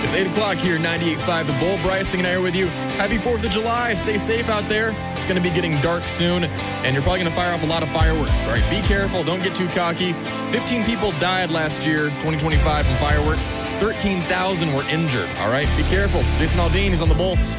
It's 8 o'clock here, 98.5 The Bull. Bryce and I are with you. Happy 4th of July. Stay safe out there. It's going to be getting dark soon, and you're probably going to fire off a lot of fireworks. All right, be careful. Don't get too cocky. 15 people died last year, 2025, from fireworks. 13,000 were injured. All right, be careful. Jason Aldean is on The Bull.